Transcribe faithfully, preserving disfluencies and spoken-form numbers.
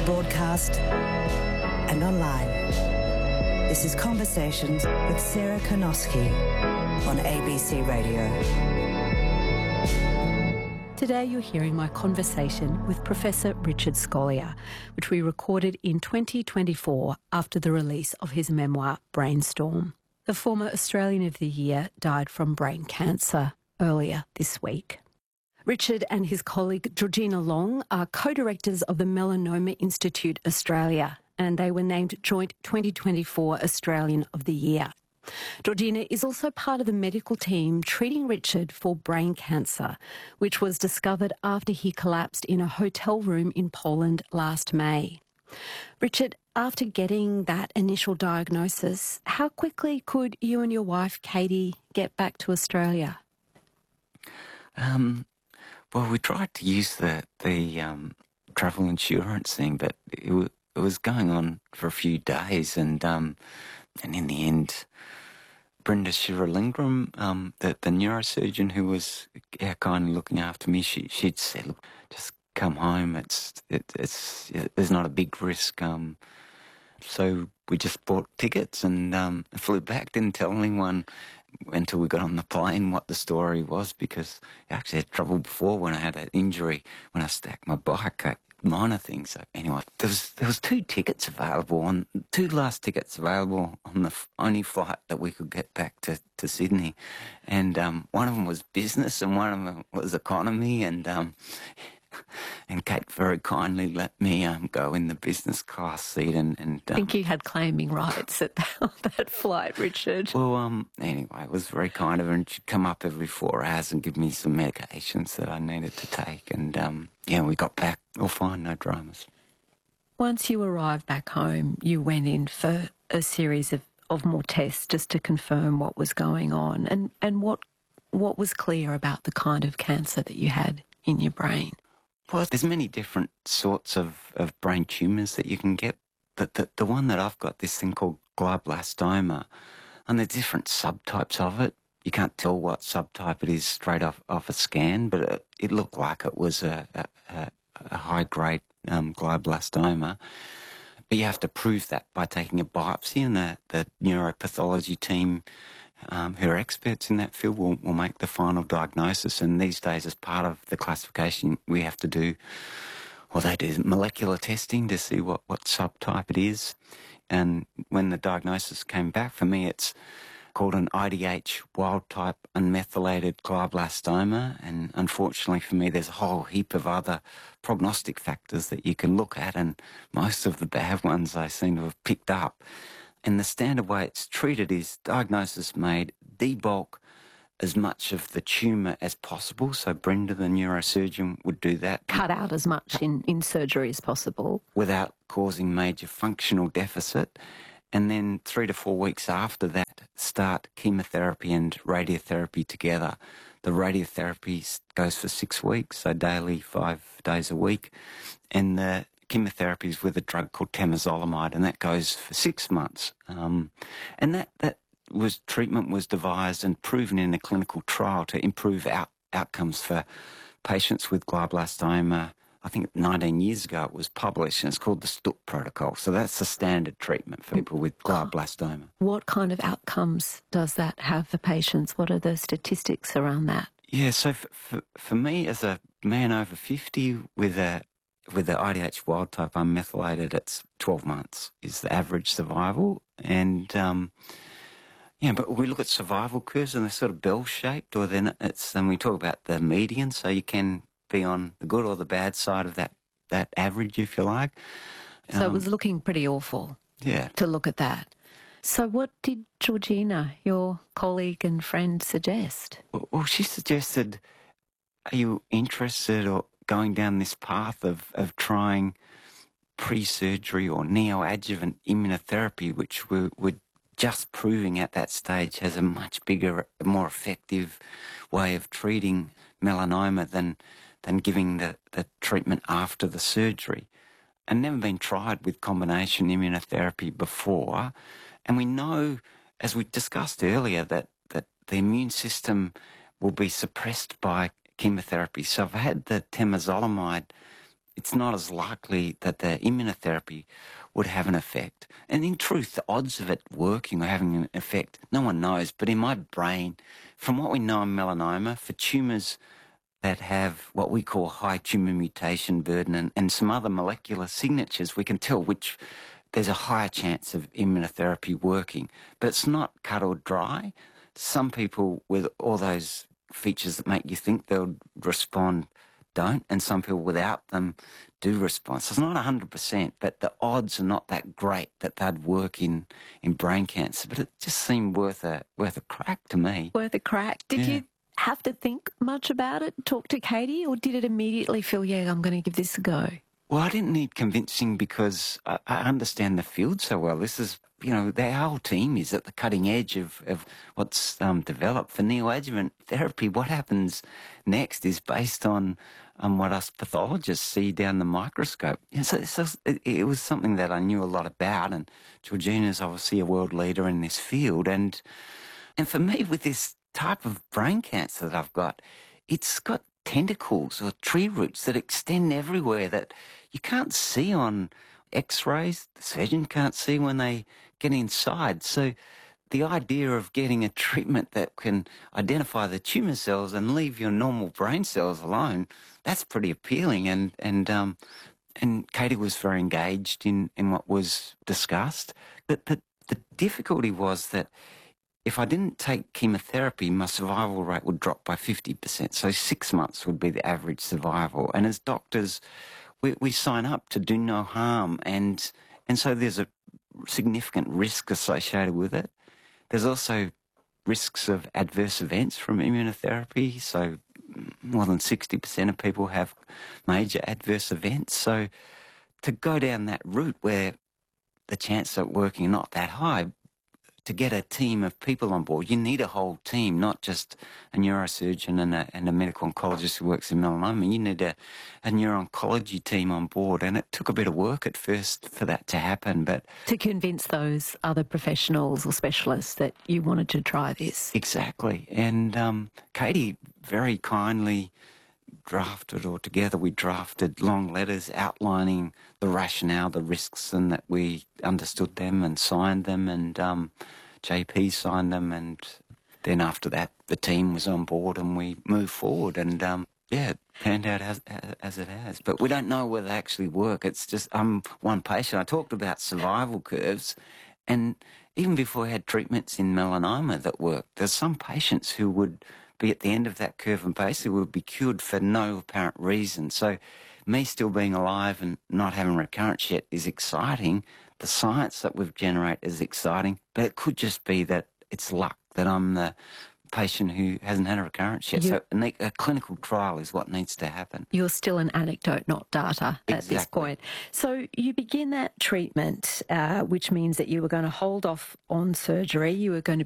broadcast and online. This is Conversations with Sarah Karnosky on A B C Radio. Today you're hearing my conversation with Professor Richard Scolyer, which we recorded in twenty twenty-four after the release of his memoir, Brainstorm. The former Australian of the Year died from brain cancer earlier this week. Richard and his colleague Georgina Long are co-directors of the Melanoma Institute Australia, and they were named Joint twenty twenty-four Australian of the Year. Georgina is also part of the medical team treating Richard for brain cancer, which was discovered after he collapsed in a hotel room in Poland last May. Richard, after getting that initial diagnosis, how quickly could you and your wife, Katie, get back to Australia? Um, well, we tried to use the the um, travel insurance thing, but it, w- it was going on for a few days, and um, and in the end, Brenda Shiralingam, um, the, the neurosurgeon who was yeah, kind of looking after me, she she'd said, "Look, just come home. It's it, it's it, there's not a big risk." Um, so we just bought tickets and um, flew back. Didn't tell anyone until we got on the plane what the story was, because I actually had trouble before when I had an injury when I stacked my bike. I, minor things. So anyway, there was there was two tickets available on two last tickets available on the f- only flight that we could get back to, to Sydney, and um, one of them was business and one of them was economy, and um, and Kate very kindly let me um, go in the business class seat, and, and um, I think you had claiming rights at that, that flight, Richard. Well, um, anyway, it was very kind of her, and she'd come up every four hours and give me some medications that I needed to take, and um, yeah, we got back all fine, no dramas. Once you arrived back home, you went in for a series of, of more tests just to confirm what was going on, and, and what what was clear about the kind of cancer that you had in your brain. Well, there's many different sorts of, of brain tumours that you can get. The, the, the one that I've got, this thing called glioblastoma, and there's different subtypes of it. You can't tell what subtype it is straight off, off a scan, but it, it looked like it was a, a, a high-grade um, glioblastoma. But you have to prove that by taking a biopsy, and the, the neuropathology team, Um, who are experts in that field, will, will make the final diagnosis. And these days, as part of the classification, we have to do, well, they do molecular testing to see what, what subtype it is. And when the diagnosis came back, for me, it's called an I D H wild-type unmethylated glioblastoma. And unfortunately for me, there's a whole heap of other prognostic factors that you can look at, and most of the bad ones I seem to have picked up. And the standard way it's treated is diagnosis made, debulk as much of the tumour as possible. So Brenda, the neurosurgeon, would do that. Cut out as much in, in surgery as possible. Without causing major functional deficit. And then three to four weeks after that, start chemotherapy and radiotherapy together. The radiotherapy goes for six weeks, so daily, five days a week. And the chemotherapy is with a drug called temozolomide, and that goes for six months. Um, and that, that was treatment was devised and proven in a clinical trial to improve out, outcomes for patients with glioblastoma. I think nineteen years ago it was published, and it's called the Stupp protocol. So that's the standard treatment for people with glioblastoma. What kind of outcomes does that have for patients? What are the statistics around that? Yeah, so for, for, for me as a man over fifty with a With the I D H wild-type unmethylated, it's twelve months is the average survival. And, um, yeah, but we look at survival curves and they're sort of bell-shaped, or then it's, and we talk about the median, so you can be on the good or the bad side of that, that average, if you like. So um, it was looking pretty awful yeah. to look at that. So what did Georgina, your colleague and friend, suggest? Well, well she suggested, are you interested or going down this path of, of trying pre-surgery or neoadjuvant immunotherapy, which we're, we're just proving at that stage has a much bigger, more effective way of treating melanoma than than giving the, the treatment after the surgery. And never been tried with combination immunotherapy before. And we know, as we discussed earlier, that, that the immune system will be suppressed by chemotherapy. So I've had the temozolomide it's not as likely that the immunotherapy would have an effect. And in truth, the odds of it working or having an effect, no one knows. But in my brain, from what we know in melanoma, for tumours that have what we call high tumour mutation burden and, and some other molecular signatures, we can tell which there's a higher chance of immunotherapy working. But it's not cut or dry. Some people with all those features that make you think they'll respond don't, and some people without them do respond. So it's not one hundred percent, but the odds are not that great that they'd work in, in brain cancer. But it just seemed worth a worth a crack to me. Worth a crack. Did Yeah. you have to think much about it, talk to Katie, or did it immediately feel, yeah, I'm going to give this a go? Well, I didn't need convincing because I, I understand the field so well. This is, you know, the whole team is at the cutting edge of, of what's um, developed. For neoadjuvant therapy, what happens next is based on um, what us pathologists see down the microscope. And so, so it, it was something that I knew a lot about, and Georgina's obviously a world leader in this field. And and for me, with this type of brain cancer that I've got, it's got tentacles or tree roots that extend everywhere that you can't see on x-rays. The surgeon can't see when they get inside. So the idea of getting a treatment that can identify the tumour cells and leave your normal brain cells alone, that's pretty appealing. And and um, and Katie was very engaged in, in what was discussed. But the, the difficulty was that if I didn't take chemotherapy, my survival rate would drop by fifty percent. So six months would be the average survival. And as doctors, we, we sign up to do no harm. And, and so there's a significant risk associated with it. There's also risks of adverse events from immunotherapy. So more than sixty percent of people have major adverse events. So to go down that route where the chances of working are not that high, to get a team of people on board, you need a whole team, not just a neurosurgeon and a, and a medical oncologist who works in melanoma. You need a, a neuro-oncology team on board, and it took a bit of work at first for that to happen. But To convince those other professionals or specialists that you wanted to try this. exactly. And um, Katie very kindly drafted, or together we drafted long letters outlining the rationale, the risks, and that we understood them and signed them, and um, J P signed them, and then after that the team was on board and we moved forward, and um, yeah, it panned out as, as it has. But we don't know whether they actually work. It's just, I'm one patient. I talked about survival curves, and even before I had treatments in melanoma that worked, there's some patients who would be at the end of that curve and basically would be cured for no apparent reason. So me still being alive and not having recurrence yet is exciting. The science that we've generated is exciting, but it could just be that it's luck that I'm the patient who hasn't had a recurrence yet. You- So a, ne- a clinical trial is what needs to happen. You're still an anecdote, not data at this Exactly. point. So you begin that treatment, uh, which means that you were going to hold off on surgery. You were going to